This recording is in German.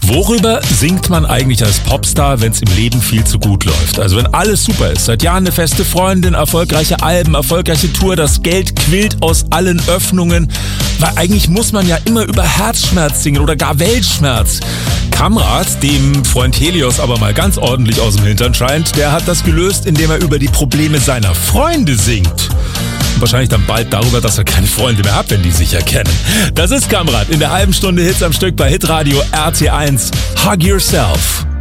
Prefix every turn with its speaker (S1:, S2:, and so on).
S1: Worüber singt man eigentlich als Popstar, wenn es im Leben viel zu gut läuft? Also wenn alles super ist, seit Jahren eine feste Freundin, erfolgreiche Alben, erfolgreiche Tour, das Geld quillt aus allen Öffnungen. Weil eigentlich muss man ja immer über Herzschmerz singen oder gar Weltschmerz. Kamrat, dem Freund Helios aber mal ganz ordentlich aus dem Hintern scheint, der hat das gelöst, indem er über die Probleme seiner Freunde singt. Wahrscheinlich dann bald darüber, dass er keine Freunde mehr hat, wenn die sich erkennen. Das ist Kamrat in der halben Stunde Hits am Stück bei Hitradio RT1. Hug Yourself.